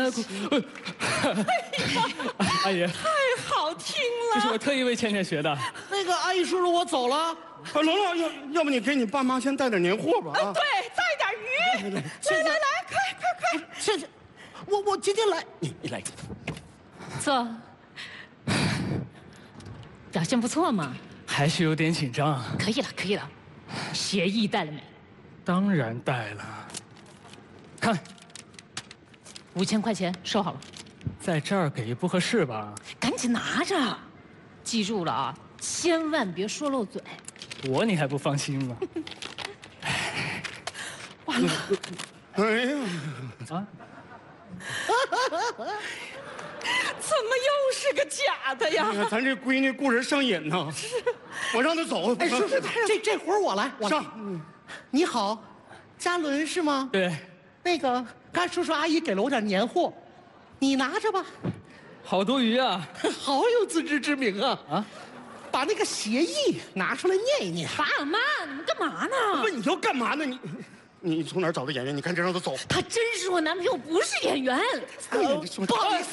阿姨， 太好听这是我了。 特意为倩倩学的。 那个阿姨叔叔，我走了。 龙龙，要不你给你爸妈先带点年货吧？啊， 对，带点鱼。来，快！ 倩倩，我今天来， 你来， 坐。表现不错嘛。 还是有点紧张。 可以了，可以了。协议带了没？ 当然带了。看， 5000块钱收好了， 在这儿给不合适吧？ 赶紧拿着。记住了啊，千万别说漏嘴。 我你还不放心吗？ 完了， 哎呀， 啊， 怎么又是个假的呀？ 哎呀，咱这闺女顾人上瘾呐。我让她走。 哎，叔叔，这活儿我来，我来。 上。 你好，嘉伦是吗？ 对， 那个，刚才叔叔阿姨给了我点年货，你拿着吧。 好多鱼啊！ 好有自知之明啊！ 啊， 把那个协议拿出来念一念。 爸妈，你们干嘛呢？ 不，你要干嘛呢？你从哪儿找的演员？你赶紧让他走。 他真是我男朋友，不是演员。 不好意思，